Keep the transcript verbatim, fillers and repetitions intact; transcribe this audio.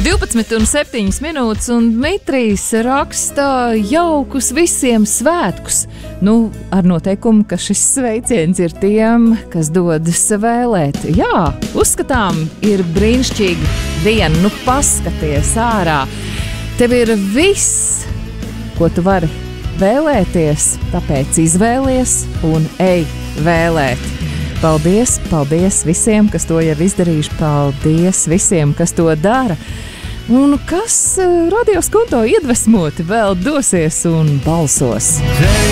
divpadsmit un septiņas minūtes, un Dmitrijs raksta jaukus visiem svētkus. Nu, ar noteikumu, ka šis sveiciens ir tiem, kas dodas vēlēt. Jā, uzskatām, ir brīnišķīga diena. Nu, paskaties ārā. Tev ir viss, ko tu vari vēlēties, tāpēc izvēlies un ej vēlēt. Paldies, paldies visiem, kas to jau izdarījuši. Paldies visiem, kas to dara. Un kas Radio Skunto iedvesmoti vēl dosies un balsos.